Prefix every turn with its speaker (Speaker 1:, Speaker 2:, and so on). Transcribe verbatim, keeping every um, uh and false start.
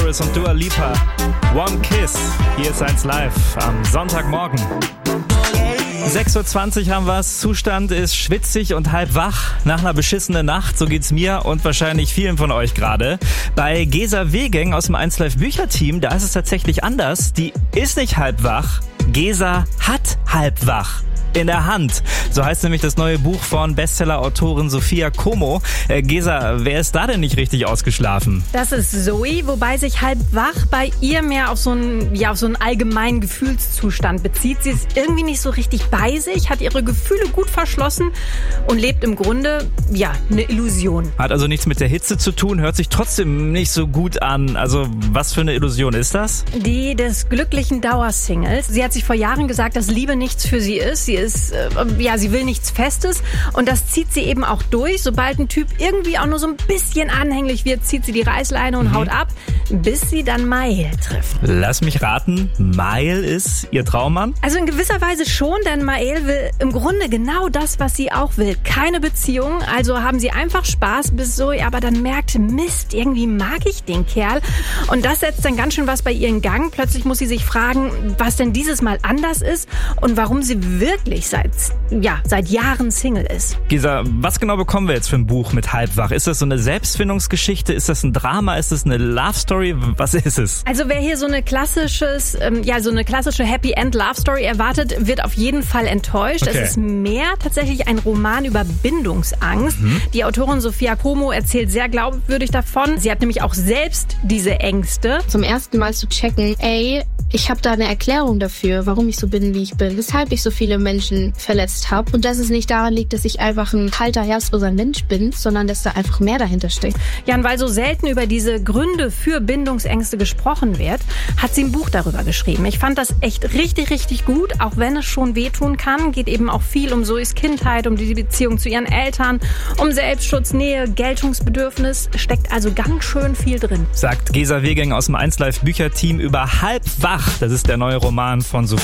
Speaker 1: Harris und Dua Lipa. One Kiss. Hier ist eins live am Sonntagmorgen. sechs Uhr zwanzig haben wir's. Zustand ist schwitzig und halb wach nach einer beschissenen Nacht. So geht's mir und wahrscheinlich vielen von euch gerade. Bei Gesa Wegeng aus dem eins live Bücherteam, da ist es tatsächlich anders. Die ist nicht halb wach. Gesa hat halb wach in der Hand. So heißt nämlich das neue Buch von Bestseller-Autorin Sophia Como. Äh, Gesa, wer ist da denn nicht richtig ausgeschlafen?
Speaker 2: Das ist Zoe, wobei sich halb wach bei ihr mehr auf so einen, ja, auf so einen allgemeinen Gefühlszustand bezieht. Sie ist irgendwie nicht so richtig bei sich, hat ihre Gefühle gut verschlossen und lebt im Grunde, ja, eine Illusion.
Speaker 1: Hat also nichts mit der Hitze zu tun, hört sich trotzdem nicht so gut an. Also was für eine Illusion ist das?
Speaker 2: Die des glücklichen Dauersingles. Sie hat sich vor Jahren gesagt, dass Liebe nichts für sie ist. Sie ist, äh, ja, sie will nichts Festes und das zieht sie eben auch durch. Sobald ein Typ irgendwie auch nur so ein bisschen anhänglich wird, zieht sie die Reißleine und mhm. haut ab, bis sie dann Mael trifft.
Speaker 1: Lass mich raten, Mael ist ihr Traummann?
Speaker 2: Also in gewisser Weise schon, denn Mael will im Grunde genau das, was sie auch will. Keine Beziehung, also haben sie einfach Spaß, bis Zoe aber dann merkt, Mist, irgendwie mag ich den Kerl. Und das setzt dann ganz schön was bei ihr in Gang. Plötzlich muss sie sich fragen, was denn dieses Mal anders ist und warum sie wirklich seit, ja, seit Jahren Single ist.
Speaker 1: Gesa, was genau bekommen wir jetzt für ein Buch mit Halbwach? Ist das so eine Selbstfindungsgeschichte? Ist das ein Drama? Ist das eine Love Story? Was ist es?
Speaker 2: Also wer hier so eine klassisches, ähm, ja, so eine klassische Happy End Love Story erwartet, wird auf jeden Fall enttäuscht.
Speaker 1: Okay.
Speaker 2: Es ist mehr tatsächlich ein Roman über Bindungsangst. Mhm. Die Autorin Sophia Como erzählt sehr glaubwürdig davon. Sie hat nämlich auch selbst diese Ängste.
Speaker 3: Zum ersten Mal zu checken, ey, ich habe da eine Erklärung dafür, warum ich so bin, wie ich bin, weshalb ich so viele Menschen verletzt habe und dass es nicht daran liegt, dass ich einfach ein kalter, herzloser Mensch bin, sondern dass da einfach mehr dahinter steckt.
Speaker 2: Ja, und weil so selten über diese Gründe für Bindungsängste gesprochen wird, hat sie ein Buch darüber geschrieben. Ich fand das echt richtig, richtig gut, auch wenn es schon wehtun kann. Geht eben auch viel um Zoes Kindheit, um die Beziehung zu ihren Eltern, um Selbstschutz, Nähe, Geltungsbedürfnis. Steckt also ganz schön viel drin.
Speaker 1: Sagt Gesa Wegeng aus dem eins live Bücherteam über Halbwach. Das ist der neue Roman von Sophia.